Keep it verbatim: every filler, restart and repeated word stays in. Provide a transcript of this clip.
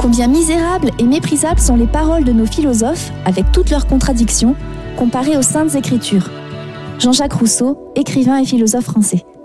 Combien misérables et méprisables sont les paroles de nos philosophes, avec toutes leurs contradictions, comparées aux saintes écritures. Jean-Jacques Rousseau, écrivain et philosophe français.